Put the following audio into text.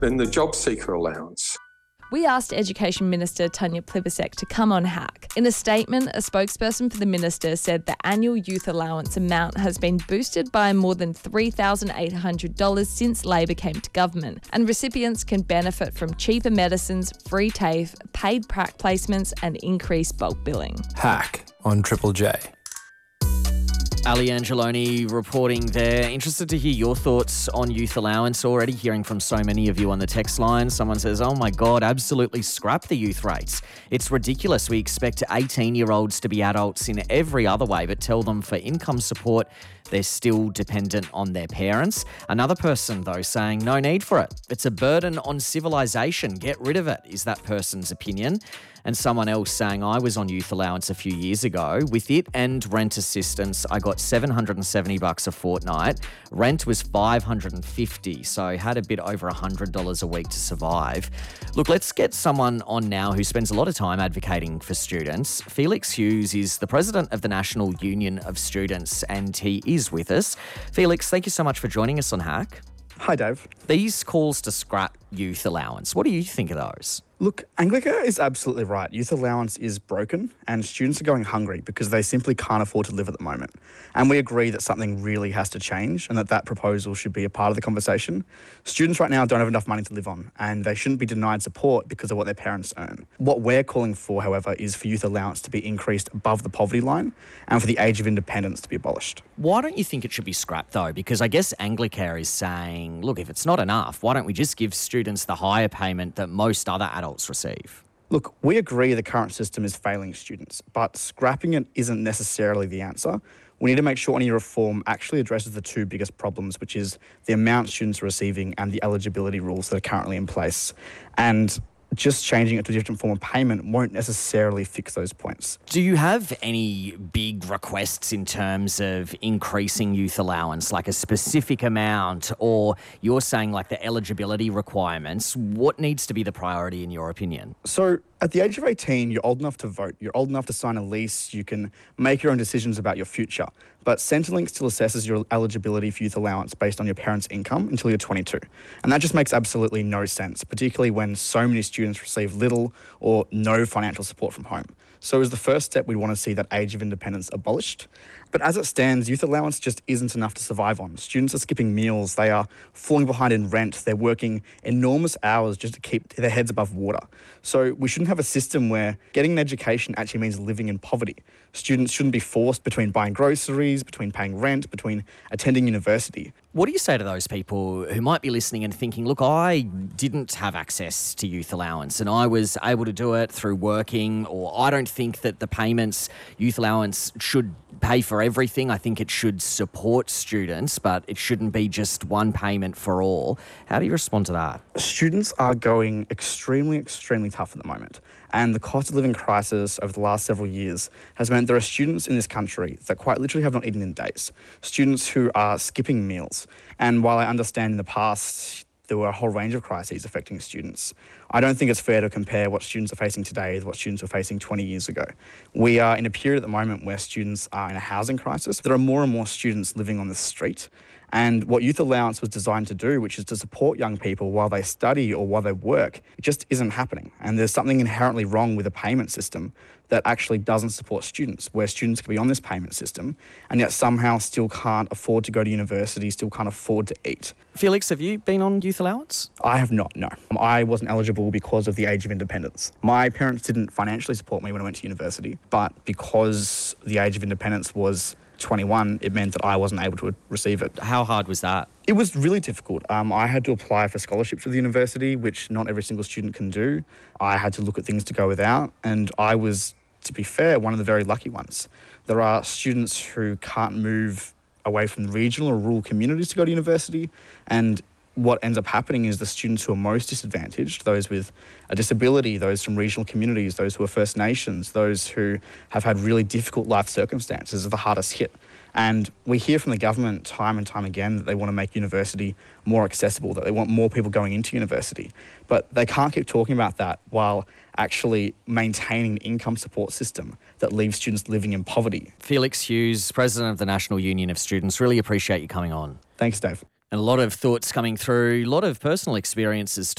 Then the job seeker allowance. We asked Education Minister Tanya Plibersek to come on Hack. In a statement, a spokesperson for the minister said the annual youth allowance amount has been boosted by more than $3,800 since Labor came to government, and recipients can benefit from cheaper medicines, free TAFE, paid prac placements and increased bulk billing. Hack on Triple J. Ali Angeloni reporting there. Interested to hear your thoughts on youth allowance. Already hearing from so many of you on the text line. Someone says, oh my God, absolutely scrap the youth rates. It's ridiculous. We expect 18-year-olds to be adults in every other way, but tell them for income support, they're still dependent on their parents. Another person, though, saying no need for it. It's a burden on civilization. Get rid of it, is that person's opinion. And someone else saying, I was on youth allowance a few years ago. With it and rent assistance, I got $770 a fortnight. Rent was $550, so I had a bit over $100 a week to survive. Look, let's get someone on now who spends a lot of time advocating for students. Felix Hughes is the president of the National Union of Students, and he is with us. Felix, thank you so much for joining us on Hack. Hi, Dave. These calls to scrap youth allowance, what do you think of those? Look, Anglica is absolutely right. Youth allowance is broken and students are going hungry because they simply can't afford to live at the moment. And we agree that something really has to change and that proposal should be a part of the conversation. Students right now don't have enough money to live on and they shouldn't be denied support because of what their parents earn. What we're calling for, however, is for youth allowance to be increased above the poverty line and for the age of independence to be abolished. Why don't you think it should be scrapped, though? Because I guess Anglica is saying, look, if it's not enough, why don't we just give students the higher payment that most other adults receive? Look, we agree the current system is failing students, but scrapping it isn't necessarily the answer. We need to make sure any reform actually addresses the two biggest problems, which is the amount students are receiving and the eligibility rules that are currently in place. And just changing it to a different form of payment won't necessarily fix those points. Do you have any big requests in terms of increasing youth allowance, like a specific amount, or you're saying like the eligibility requirements? What needs to be the priority in your opinion? So at the age of 18, you're old enough to vote. You're old enough to sign a lease. You can make your own decisions about your future. But Centrelink still assesses your eligibility for youth allowance based on your parents' income until you're 22. And that just makes absolutely no sense, particularly when so many students receive little or no financial support from home. So as the first step, we want to see that age of independence abolished. But as it stands, youth allowance just isn't enough to survive on. Students are skipping meals, they are falling behind in rent, they're working enormous hours just to keep their heads above water. So we shouldn't have a system where getting an education actually means living in poverty. Students shouldn't be forced between buying groceries, between paying rent, between attending university. What do you say to those people who might be listening and thinking, look, I didn't have access to youth allowance and I was able to do it through working, or I don't think that the payments, youth allowance should pay for everything. I think it should support students, but it shouldn't be just one payment for all. How do you respond to that? Students are going extremely tough at the moment. And the cost of living crisis over the last several years has meant there are students in this country that quite literally have not eaten in days. Students who are skipping meals. And while I understand in the past there were a whole range of crises affecting students, I don't think it's fair to compare what students are facing today with what students were facing 20 years ago. We are in a period at the moment where students are in a housing crisis. There are more and more students living on the street. And what youth allowance was designed to do, which is to support young people while they study or while they work, it just isn't happening. And there's something inherently wrong with a payment system that actually doesn't support students, where students can be on this payment system and yet somehow still can't afford to go to university, still can't afford to eat. Felix, have you been on youth allowance? I have not, no. I wasn't eligible because of the age of independence. My parents didn't financially support me when I went to university, but because the age of independence was 21, it meant that I wasn't able to receive it. How hard was that? It was really difficult. I had to apply for scholarships with the university, which not every single student can do. I had to look at things to go without, and I was, to be fair, one of the very lucky ones. There are students who can't move away from regional or rural communities to go to university, and what ends up happening is the students who are most disadvantaged, those with a disability, those from regional communities, those who are First Nations, those who have had really difficult life circumstances are the hardest hit. And we hear from the government time and time again that they want to make university more accessible, that they want more people going into university. But they can't keep talking about that while actually maintaining an income support system that leaves students living in poverty. Felix Hughes, President of the National Union of Students, really appreciate you coming on. Thanks, Dave. And a lot of thoughts coming through, a lot of personal experiences